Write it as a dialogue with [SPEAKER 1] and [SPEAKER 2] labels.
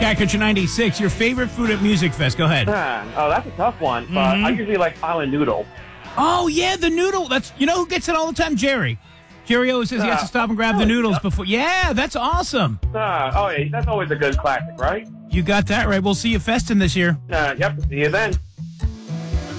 [SPEAKER 1] Cat Country 96, your favorite food at Music Fest. Go ahead.
[SPEAKER 2] Oh, that's a tough one. But I usually like island noodle.
[SPEAKER 1] Oh, yeah, the noodle. You know who gets it all the time? Jerry. Jerry always says he has to stop and grab the noodles before. Yeah, that's awesome.
[SPEAKER 2] Yeah, that's always a good classic, right?
[SPEAKER 1] You got that right. We'll see you festing this year.
[SPEAKER 2] Yep, see you then.